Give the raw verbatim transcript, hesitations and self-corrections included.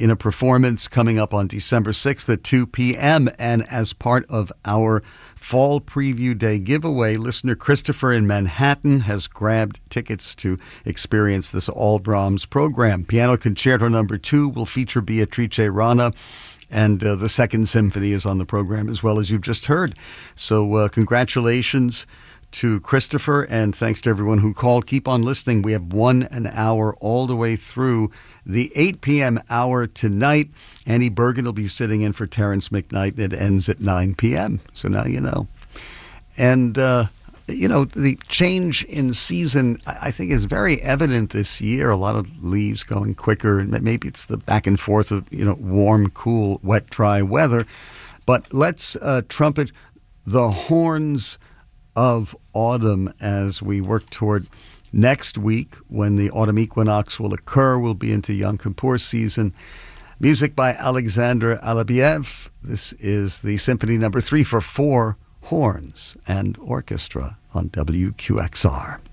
in a performance coming up on December sixth at two p.m. And as part of our Fall Preview Day giveaway, listener Christopher in Manhattan has grabbed tickets to experience this all Brahms program. Piano Concerto Number Two will feature Beatrice Rana, and uh, the Second Symphony is on the program as well, as you've just heard. So uh, congratulations to Christopher, and thanks to everyone who called. Keep on listening. We have one an hour all the way through the eight p.m. hour tonight. Annie Bergen will be sitting in for Terrence McKnight, and it ends at nine p.m. So now you know. And, uh, you know, the change in season, I think, is very evident this year. A lot of leaves going quicker, and maybe it's the back and forth of, you know, warm, cool, wet, dry weather. But let's uh, trumpet the horns of autumn as we work toward next week, when the autumn equinox will occur. We'll be into Yom Kippur season. Music by Alexander Alabiev. This is the Symphony Number Three for four horns and orchestra on W Q X R.